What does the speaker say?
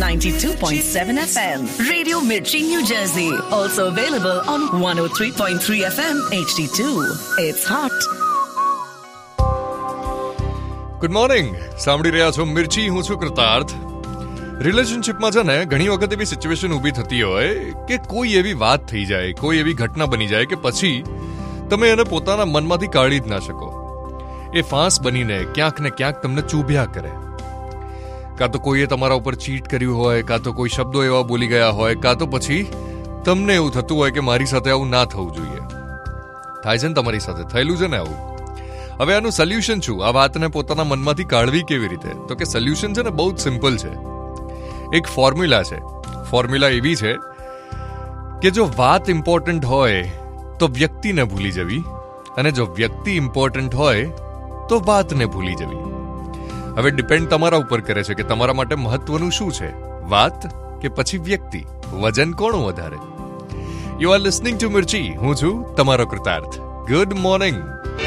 92.7 FM. Radio Mirchi, New Jersey. Also available on 103.3 FM HD2. It's hot. Good morning. સાંભળી રહ્યા છો મિર્ચી, હું છું કૃતાર્થ. રિલેશનશિપમાં છે ને ઘણી વખત એવી સિચ્યુએશન ઊભી થતી હોય કે કોઈ એવી વાત થઈ જાય, કોઈ એવી ઘટના બની જાય કે પછી તમે એને પોતાના મનમાંથી કાઢી જ ના શકો. એ ફાંસ બનીને ક્યાંક ને ક્યાંક તમને ચૂભ્યા કરે. કાં તો કોઈએ તમારા ઉપર ચીટ કર્યું હોય, કાં તો કોઈ શબ્દો એવા બોલી ગયા હોય, કાં તો પછી તમને એવું થતું હોય કે મારી સાથે આવું ના થવું જોઈએ. થાય છે ને તમારી સાથે, થયેલું છે ને આવું? હવે આનું સોલ્યુશન શું? આ વાતને પોતાના મનમાંથી કાઢવી કેવી રીતે? તો કે સોલ્યુશન છે ને બહુ જ સિમ્પલ છે. એક ફોર્મ્યુલા છે. ફોર્મ્યુલા એવી છે કે જો વાત ઇમ્પોર્ટન્ટ હોય તો વ્યક્તિને ભૂલી જવી, અને જો વ્યક્તિ ઇમ્પોર્ટન્ટ હોય તો વાતને ભૂલી જવી. હવે ડિપેન્ડ તમારા ઉપર કરે છે કે તમારા માટે મહત્વનું શું છે, વાત કે પછી વ્યક્તિ? વજન કોનું વધારે? યુ આર લિસનિંગ ટુ મિર્ચી. હું છું તમારો કૃતાર્થ. Good morning.